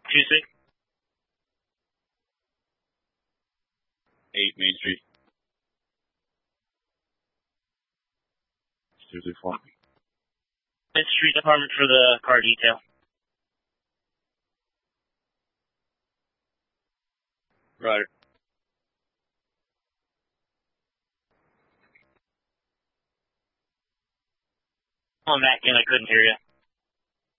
Tuesday? 8 Main Street. Tuesday 4. Main Street Department for the car detail. Right. On that, Ken, I couldn't hear you.